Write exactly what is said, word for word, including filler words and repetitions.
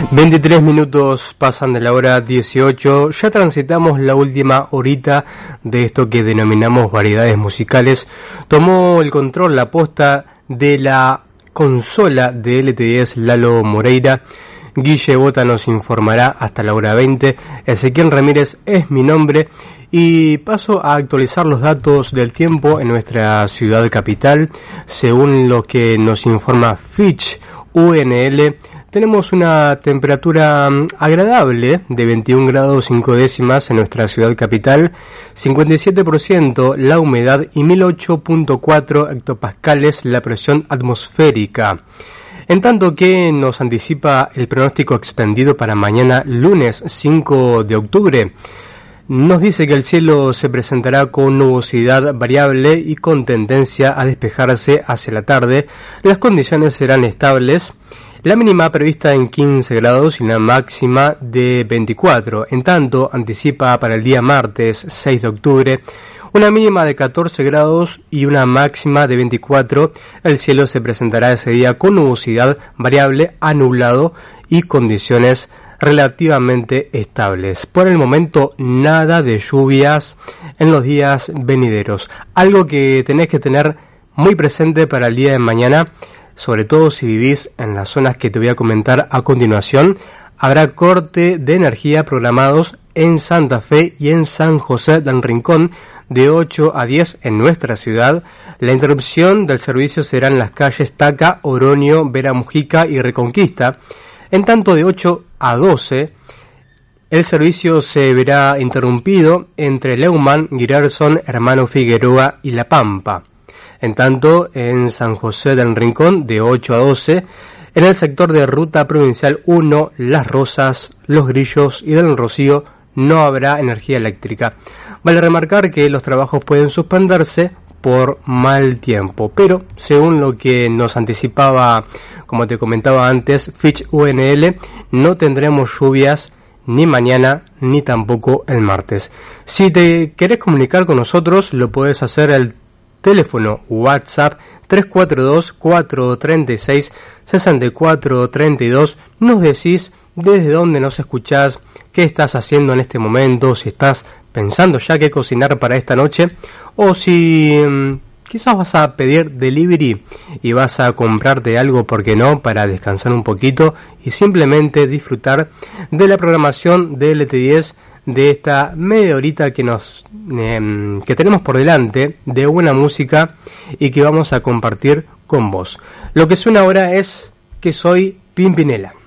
veintitrés minutos pasan de la hora dieciocho, ya transitamos la última horita de esto que denominamos variedades musicales. Tomó el control, la posta de la consola de L T diez Lalo Moreira. Guille Bota nos informará hasta la hora veinte. Ezequiel Ramírez es mi nombre y paso a actualizar los datos del tiempo en nuestra ciudad capital. Según lo que nos informa Fitch U N L, tenemos una temperatura agradable de veintiún grados cinco décimas en nuestra ciudad capital, cincuenta y siete por ciento la humedad y mil ocho punto cuatro hectopascales la presión atmosférica. En tanto que nos anticipa el pronóstico extendido para mañana lunes cinco de octubre, nos dice que el cielo se presentará con nubosidad variable y con tendencia a despejarse hacia la tarde. Las condiciones serán estables. La mínima prevista en quince grados y la máxima de veinticuatro. En tanto, anticipa para el día martes seis de octubre una mínima de catorce grados y una máxima de veinticuatro. El cielo se presentará ese día con nubosidad variable a nublado y condiciones relativamente estables. Por el momento, nada de lluvias en los días venideros. Algo que tenés que tener muy presente para el día de mañana, sobre todo si vivís en las zonas que te voy a comentar a continuación. Habrá corte de energía programados en Santa Fe y en San José del Rincón de ocho a diez en nuestra ciudad. La interrupción del servicio será en las calles Taca, Oroño, Vera Mujica y Reconquista. En tanto, de ocho a doce el servicio se verá interrumpido entre Leumann, Grierson, Hermano Figueroa y La Pampa. En tanto, en San José del Rincón, de ocho a doce, en el sector de Ruta Provincial uno, Las Rosas, Los Grillos y del Rocío, no habrá energía eléctrica. Vale remarcar que los trabajos pueden suspenderse por mal tiempo, pero según lo que nos anticipaba, como te comentaba antes, Fitch U N L, no tendremos lluvias ni mañana ni tampoco el martes. Si te querés comunicar con nosotros, lo puedes hacer al teléfono WhatsApp tres cuatro dos, cuatro tres seis, seis cuatro tres dos. Nos decís desde dónde nos escuchás, qué estás haciendo en este momento, si estás pensando ya qué cocinar para esta noche, o si mmm, quizás vas a pedir delivery y vas a comprarte algo, ¿por qué no?, para descansar un poquito y simplemente disfrutar de la programación de L T diez, de esta media horita que nos eh, que tenemos por delante de buena música y que vamos a compartir con vos. Lo que suena ahora es Que Soy Pimpinela.